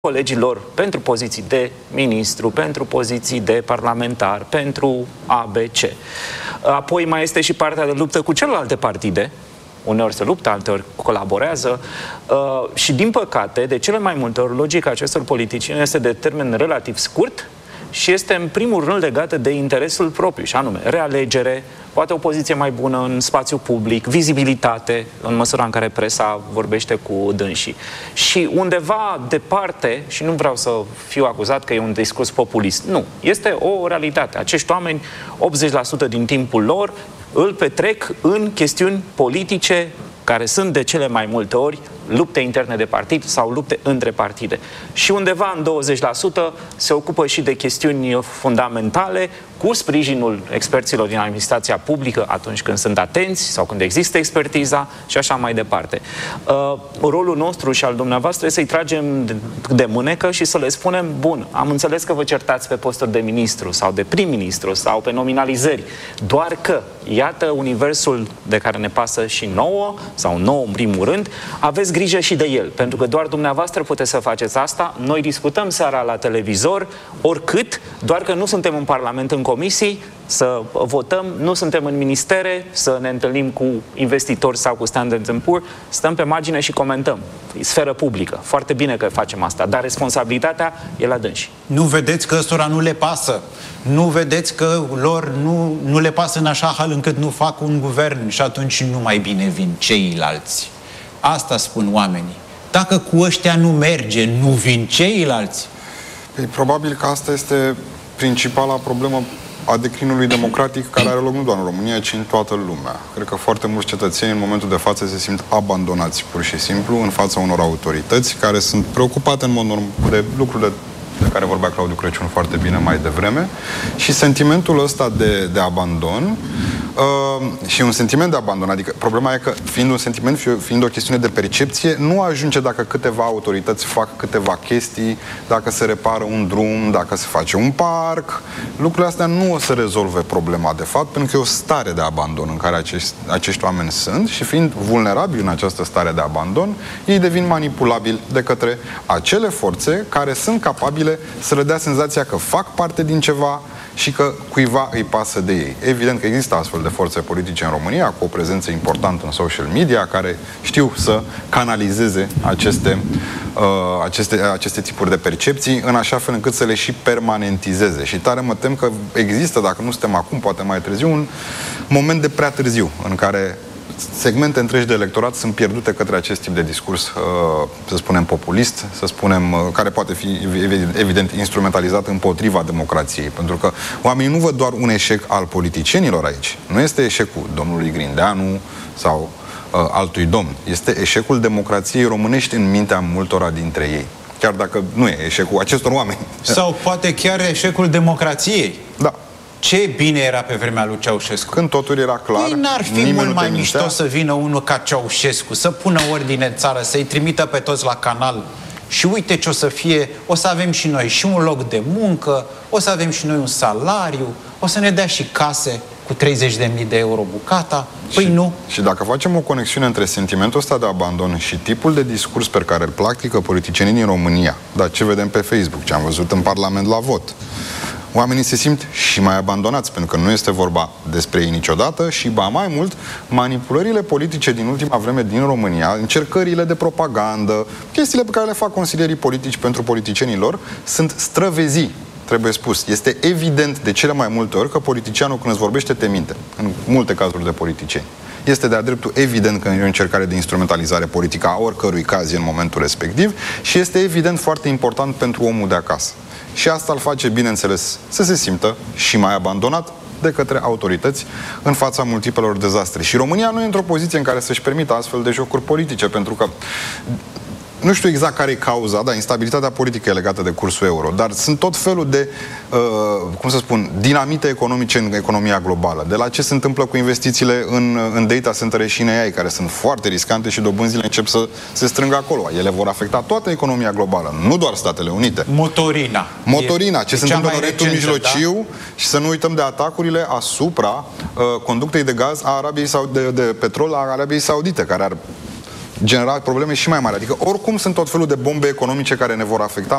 colegilor pentru poziții de ministru, pentru poziții de parlamentar, pentru ABC. Apoi mai este și partea de luptă cu celelalte partide. Uneori se luptă, alteori colaborează și, din păcate, de cele mai multe ori, logica acestor politicieni este de termen relativ scurt și este în primul rând legată de interesul propriu, și anume realegere, poate o poziție mai bună în spațiu public, vizibilitate, în măsura în care presa vorbește cu dânsii. Și undeva departe, și nu vreau să fiu acuzat că e un discurs populist, nu, este o realitate. Acești oameni, 80% din timpul lor, îl petrec în chestiuni politice care sunt de cele mai multe ori lupte interne de partid sau lupte între partide. Și undeva în 20% se ocupă și de chestiuni fundamentale cu sprijinul experților din administrația publică atunci când sunt atenți sau când există expertiza și așa mai departe. Rolul nostru și al dumneavoastră este să-i tragem de mânecă și să le spunem: bun, am înțeles că vă certați pe posturi de ministru sau de prim-ministru sau pe nominalizări, doar că, iată universul de care ne pasă și nouă, sau nouă în primul rând, aveți grijă și de el, pentru că doar dumneavoastră puteți să faceți asta. Noi discutăm seara la televizor, oricât, doar că nu suntem în Parlament, în comisii, să votăm, nu suntem în ministere, să ne întâlnim cu investitori sau cu Standard & Poor's, stăm pe margine și comentăm. E sferă publică. Foarte bine că facem asta, dar responsabilitatea e la dânsi. Nu vedeți că ăstora nu le pasă? Nu vedeți că lor nu le pasă în așa hal încât nu fac un guvern și atunci nu mai bine vin ceilalți? Asta spun oamenii. Dacă cu ăștia nu merge, nu vin ceilalți? Păi, probabil că asta este principala problemă a declinului democratic care are loc nu doar în România, ci în toată lumea. Cred că foarte mulți cetățeni în momentul de față se simt abandonați pur și simplu în fața unor autorități care sunt preocupate în mod normal de lucrurile de care vorbea Claudiu Crăciun foarte bine mai devreme, și sentimentul ăsta de abandon și un sentiment de abandon, adică problema e că fiind un sentiment, fiind o chestiune de percepție, nu ajunge dacă câteva autorități fac câteva chestii, dacă se repară un drum, dacă se face un parc. Lucrurile astea nu o să rezolve problema de fapt, pentru că e o stare de abandon în care acești oameni sunt și, fiind vulnerabili în această stare de abandon, ei devin manipulabili de către acele forțe care sunt capabile să le dea senzația că fac parte din ceva și că cuiva îi pasă de ei. Evident că există astfel de forțe politice în România, cu o prezență importantă în social media, care știu să canalizeze aceste tipuri de percepții în așa fel încât să le și permanentizeze. Și tare mă tem că există, dacă nu suntem acum, poate mai târziu, un moment de prea târziu în care segmente întregi de electorat sunt pierdute către acest tip de discurs, să spunem, populist, să spunem, care poate fi, evident, instrumentalizat împotriva democrației. Pentru că oamenii nu văd doar un eșec al politicienilor aici. Nu este eșecul domnului Grindeanu sau altui domn. Este eșecul democrației românești în mintea multora dintre ei. Chiar dacă nu e eșecul acestor oameni. Sau poate chiar eșecul democrației. Da. Ce bine era pe vremea lui Ceaușescu. Când totul era clar. N-ar fi mult mai mișto să vină unul ca Ceaușescu, să pună ordine în țară, să-i trimită pe toți la canal. Și uite ce o să fie, o să avem și noi și un loc de muncă, o să avem și noi un salariu, o să ne dea și case cu 30.000 de euro bucata. Păi nu. Și dacă facem o conexiune între sentimentul ăsta de abandon și tipul de discurs pe care îl practică politicienii din România, dar ce vedem pe Facebook, ce am văzut în Parlament la vot, oamenii se simt și mai abandonați, pentru că nu este vorba despre ei niciodată și, ba mai mult, manipulările politice din ultima vreme din România, încercările de propagandă, chestiile pe care le fac consilierii politici pentru politicienii lor, sunt străvezii, trebuie spus. Este evident de cele mai multe ori că politicianul, când îți vorbește, te minte. În multe cazuri de politicieni. Este de-a dreptul evident că e o încercare de instrumentalizare politică a oricărui caz în momentul respectiv și este evident foarte important pentru omul de acasă. Și asta îl face, bineînțeles, să se simtă și mai abandonat de către autorități în fața multiplelor dezastre. Și România nu e într-o poziție în care să-și permită astfel de jocuri politice, pentru că nu știu exact care e cauza, dar instabilitatea politică e legată de cursul euro, dar sunt tot felul de, cum să spun, dinamite economice în economia globală. De la ce se întâmplă cu investițiile în data center și în AI, care sunt foarte riscante și dobânzile încep să se strângă acolo. Ele vor afecta toată economia globală, nu doar Statele Unite. Motorina, ce se întâmplă în Orientul Mijlociu, da? Și să nu uităm de atacurile asupra conductei de gaz a Arabiei de petrol a Arabiei Saudite, care ar genera probleme și mai mari. Adică oricum sunt tot felul de bombe economice care ne vor afecta